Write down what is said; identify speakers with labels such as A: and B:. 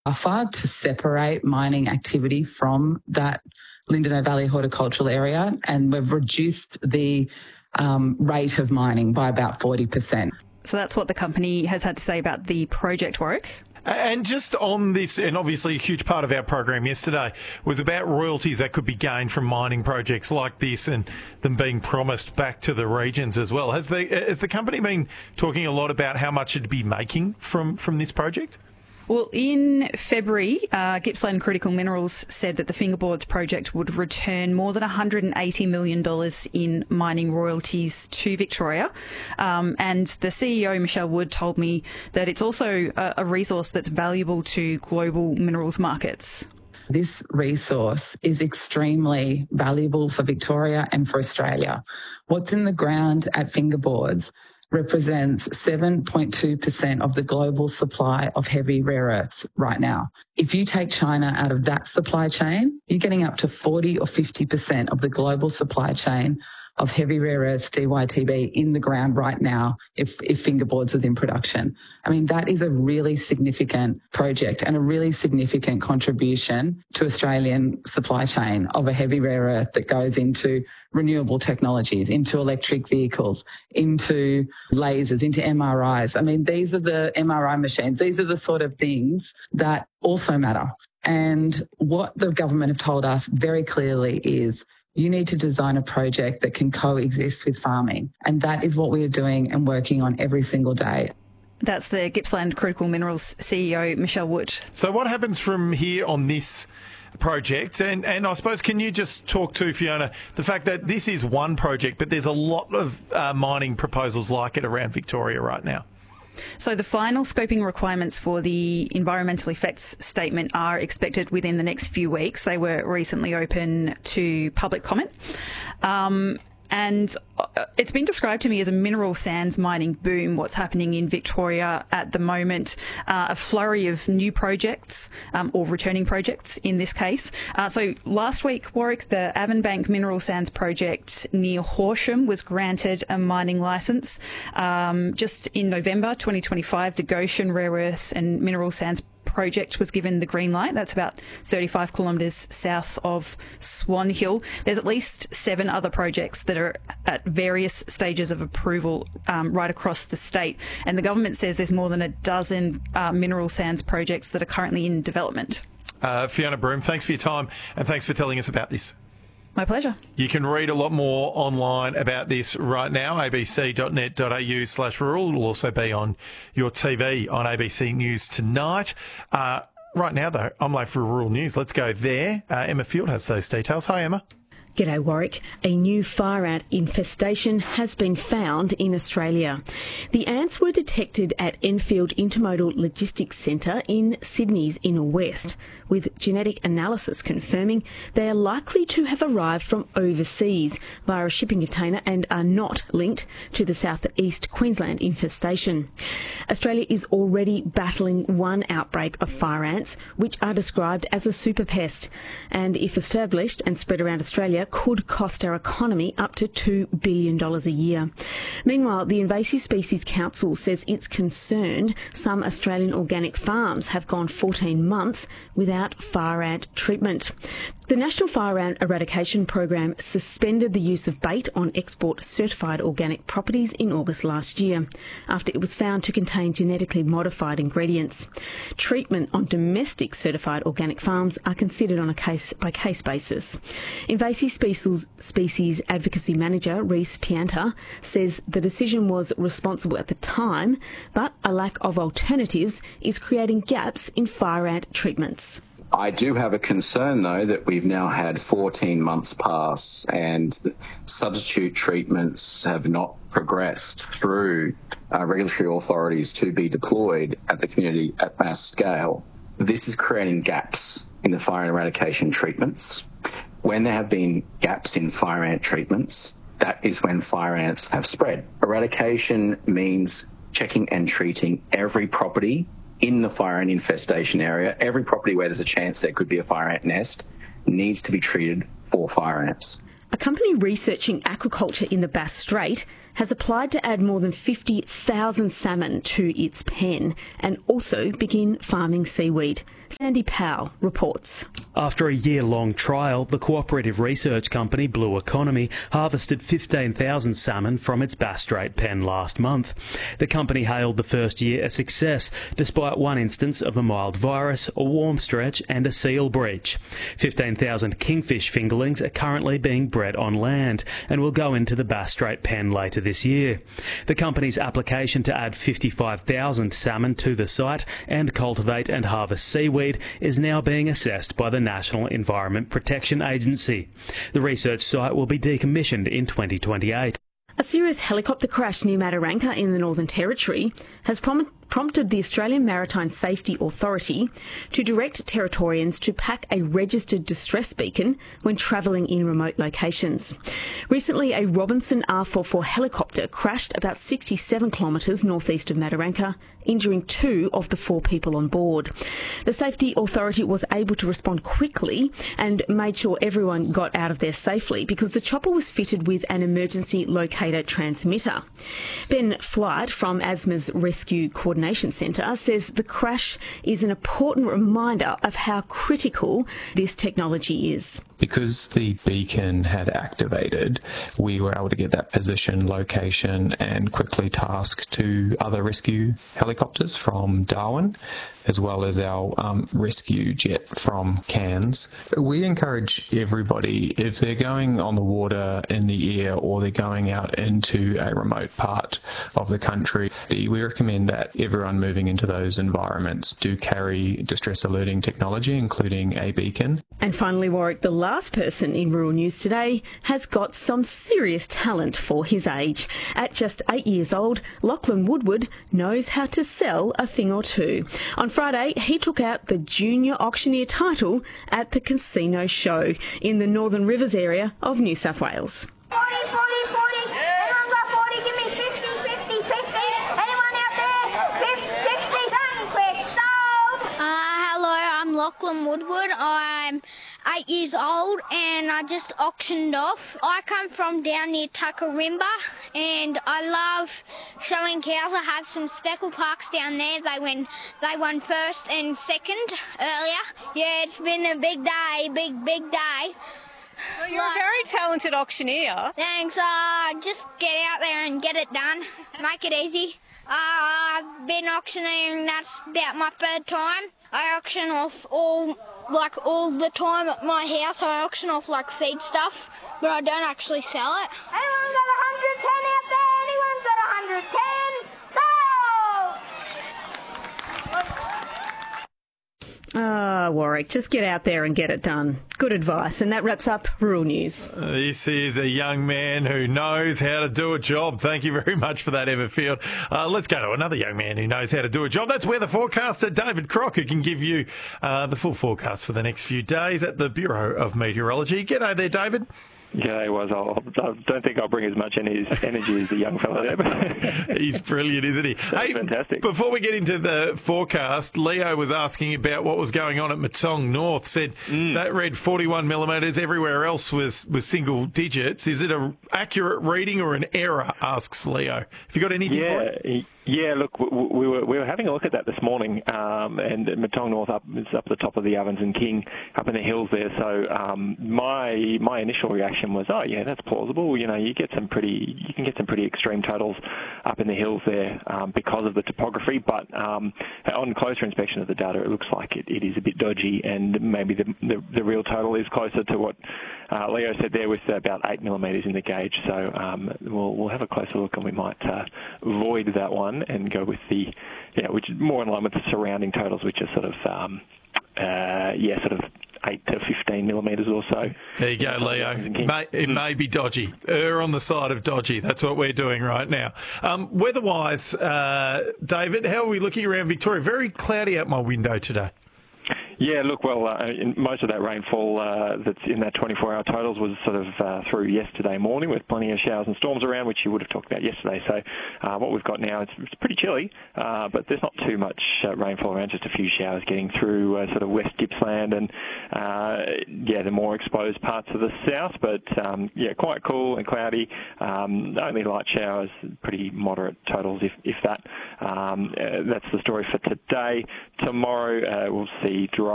A: to separate mining activity from that Lindeno Valley horticultural area, and we've reduced the rate of mining by about 40%.
B: So that's what the company has had to say about the project, Warwick.
C: And just on this, and obviously a huge part of our program yesterday was about royalties that could be gained from mining projects like this and them being promised back to the regions as well. Has the company been talking a lot about how much it'd be making from this project?
B: Well, in February, Gippsland Critical Minerals said that the Fingerboards project would return more than $180 million in mining royalties to Victoria. And the CEO, Michelle Wood, told me that it's also a resource that's valuable to global minerals markets.
A: This resource is extremely valuable for Victoria and for Australia. What's in the ground at Fingerboards represents 7.2% of the global supply of heavy rare earths right now. If you take China out of that supply chain, you're getting up to 40 or 50% of the global supply chain of heavy rare earths, DyTb, in the ground right now if Fingerboards was in production. I mean, that is a really significant project and a really significant contribution to Australian supply chain of a heavy rare earth that goes into renewable technologies, into electric vehicles, into lasers, into MRIs. I mean, these are the MRI machines. These are the sort of things that also matter. And what the government have told us very clearly is you need to design a project that can coexist with farming. And that is what we are doing and working on every single day.
B: That's the Gippsland Critical Minerals CEO, Michelle Wood.
C: So what happens from here on this project? And I suppose, can you just talk to, Fiona, the fact that this is one project, but there's a lot of mining proposals like it around Victoria right now?
B: So the final scoping requirements for the environmental effects statement are expected within the next few weeks. They were recently open to public comment. And it's been described to me as a mineral sands mining boom, what's happening in Victoria at the moment. A flurry of new projects, or returning projects in this case. So last week, Warwick, the Avonbank Mineral Sands project near Horsham was granted a mining licence. Just in November 2025, the Goshen Rare Earth and Mineral Sands project was given the green light. That's about 35 kilometres south of Swan Hill. There's at least 7 other projects that are at various stages of approval right across the state. And the government says there's more than a dozen mineral sands projects that are currently in development.
C: Fiona Broome, thanks for your time and thanks for telling us about this.
B: My pleasure.
C: You can read a lot more online about this right now, abc.net.au/rural. It'll also be on your TV on ABC News tonight. Right now, though, I'm late for Rural News. Let's go there. Emma Field has those details. Hi, Emma.
D: G'day, Warwick. A new fire ant infestation has been found in Australia. The ants were detected at Enfield Intermodal Logistics Centre in Sydney's inner west, with genetic analysis confirming they are likely to have arrived from overseas via a shipping container and are not linked to the southeast Queensland infestation. Australia is already battling one outbreak of fire ants, which are described as a super pest, and if established and spread around Australia, could cost our economy up to $2 billion a year. Meanwhile, the Invasive Species Council says it's concerned some Australian organic farms have gone 14 months without fire ant treatment. The National Fire Ant Eradication Program suspended the use of bait on export certified organic properties in August last year, after it was found to contain genetically modified ingredients. Treatment on domestic certified organic farms are considered on a case-by-case basis. Invasive Species Advocacy Manager Reese Pianta says the decision was responsible at the time, but a lack of alternatives is creating gaps in fire ant treatments.
E: I do have a concern, though, that we've now had 14 months pass and substitute treatments have not progressed through regulatory authorities to be deployed at the community at mass scale. This is creating gaps in the fire ant eradication treatments. When there have been gaps in fire ant treatments, that is when fire ants have spread. Eradication means checking and treating every property in the fire ant infestation area. Every property where there's a chance there could be a fire ant nest needs to be treated for fire ants.
D: A company researching aquaculture in the Bass Strait has applied to add more than 50,000 salmon to its pen and also begin farming seaweed. Sandy Powell reports.
F: After a year-long trial, the cooperative research company Blue Economy harvested 15,000 salmon from its Bass Strait pen last month. The company hailed the first year a success, despite one instance of a mild virus, a warm stretch and a seal breach. 15,000 kingfish fingerlings are currently being bred on land and will go into the Bass Strait pen later this year. The company's application to add 55,000 salmon to the site and cultivate and harvest seaweed is now being assessed by the National Environment Protection Agency. The research site will be decommissioned in 2028.
D: A serious helicopter crash near Mataranka in the Northern Territory has prompted the Australian Maritime Safety Authority to direct Territorians to pack a registered distress beacon when travelling in remote locations. Recently, a Robinson R44 helicopter crashed about 67 kilometres northeast of Mataranka, injuring 2 of the 4 people on board. The Safety Authority was able to respond quickly and made sure everyone got out of there safely because the chopper was fitted with an emergency locator transmitter. Ben Flight from ASMA's Rescue Coordination Centre says the crash is an important reminder of how critical this technology is.
G: Because the beacon had activated, we were able to get that position, location and quickly task to other rescue helicopters from Darwin, as well as our rescue jet from Cairns. We encourage everybody, if they're going on the water in the air or they're going out into a remote part of the country, we recommend that everyone moving into those environments do carry distress alerting technology, including a beacon.
D: And finally, Warwick, the last person in Rural News today has got some serious talent for his age. At just 8 years old, Lachlan Woodward knows how to sell a thing or two. On Friday, he took out the Junior Auctioneer title at the Casino Show in the Northern Rivers area of New South Wales.
H: 40, 40, 40. Anyone got 40? Give me 50, 50, 50. Anyone out there? 50, 60. Done quick. Sold.
I: Hello, I'm Lachlan Woodward. I'm 8 years old and I just auctioned off. I come from down near Tuckarimba and I love showing cows. I have some Speckle Parks down there. They won first and second earlier. Yeah, it's been a big day, big day.
J: Well, you're a very talented auctioneer.
I: Thanks. Just get out there and get it done. Make it easy. I've been auctioneering, that's about my 3rd time. I auction off all the time at my house. I auction off feed stuff, but I don't actually sell it.
H: Anyone got 110 out there? Anyone got 110?
D: Warwick, just get out there and get it done. Good advice. And that wraps up Rural News.
C: This is a young man who knows how to do a job. Thank you very much for that, Emma Field. Let's go to another young man who knows how to do a job. That's weather forecaster David Crock, who can give you the full forecast for the next few days at the Bureau of Meteorology. G'day there, David.
K: G'day, I don't think I'll bring as much energy as the young fellow there.
C: He's brilliant, isn't he?
K: Hey, fantastic.
C: Before we get into the forecast, Leo was asking about what was going on at Matong North. Said that read 41 millimetres. Everywhere else was single digits. Is it an accurate reading or an error? Asks Leo. Have you got anything for it?
K: Yeah, look, we were having a look at that this morning, and Matong North is up the top of the Ovens and King, up in the hills there. So my initial reaction was, oh yeah, that's plausible. You know, you can get some pretty extreme totals up in the hills there because of the topography. But on closer inspection of the data, it looks like it is a bit dodgy, and maybe the real total is closer to what Leo said there, with about 8 millimetres in the gauge. So we'll have a closer look, and we might void that one and go with which is more in line with the surrounding totals, which are sort of 8 to 15 millimetres or so.
C: There you go, Leo. It may be dodgy. Err on the side of dodgy. That's what we're doing right now. Weather-wise, David, how are we looking around Victoria? Very cloudy out my window today.
K: Yeah, look, well, most of that rainfall that's in that 24-hour totals was sort of through yesterday morning with plenty of showers and storms around, which you would have talked about yesterday. So what we've got now, it's pretty chilly, but there's not too much rainfall around, just a few showers getting through sort of West Gippsland and, the more exposed parts of the south. But, quite cool and cloudy. Only light showers, pretty moderate totals, if that. That's the story for today. Tomorrow we'll see dry